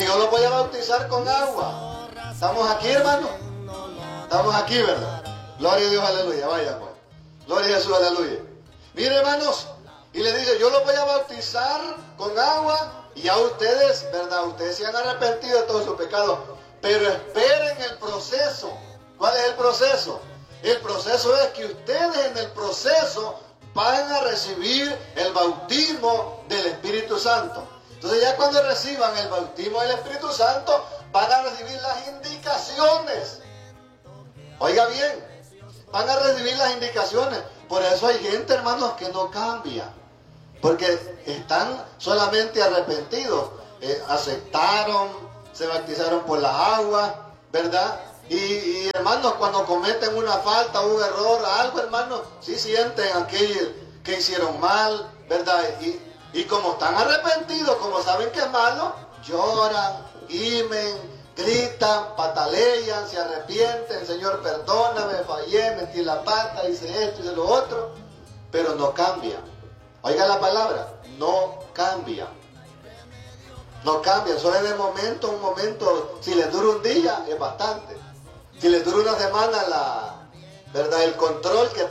Yo lo voy a bautizar con agua. ¿Estamos aquí, hermano? Estamos aquí, ¿verdad? Gloria a Dios, aleluya. Vaya, pues. Gloria a Jesús, aleluya. Mire, hermanos, y le dice, yo lo voy a bautizar con agua y a ustedes, ¿verdad? Ustedes se han arrepentido de todos sus pecados, pero esperen el proceso. ¿Cuál es el proceso? El proceso es que ustedes en el proceso van a recibir el bautismo del Espíritu Santo. Entonces ya cuando reciban el bautismo del Espíritu Santo, van a recibir las indicaciones. Oiga bien, van a recibir las indicaciones. Por eso hay gente, hermanos, que no cambia. Porque están solamente arrepentidos. Aceptaron, se bautizaron por las aguas, ¿verdad? Y hermanos, cuando cometen una falta, un error, algo, hermanos, sí sienten aquello que hicieron mal, ¿verdad? Y como están arrepentidos, como saben que es malo, lloran, gimen, gritan, patalean, se arrepienten, Señor, perdóname, fallé, metí la pata, hice esto, hice lo otro, pero no cambian. Oiga la palabra, no cambian. No cambian, solo en el momento, un momento, si les dura un día, es bastante. Si les dura una semana, ¿verdad? El control que